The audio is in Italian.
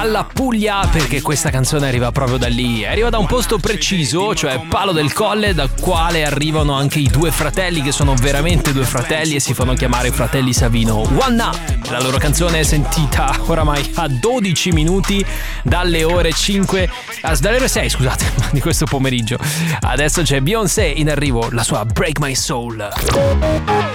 dalla Puglia, perché questa canzone arriva proprio da lì. Arriva da un posto preciso, cioè Palo del Colle, dal quale arrivano anche i due fratelli, che sono veramente due fratelli e si fanno chiamare fratelli Savino. Wanna! La loro canzone è sentita oramai a 12 minuti dalle ore 5, dalle ore 6, scusate, di questo pomeriggio. Adesso c'è Beyoncé in arrivo, la sua Break My Soul.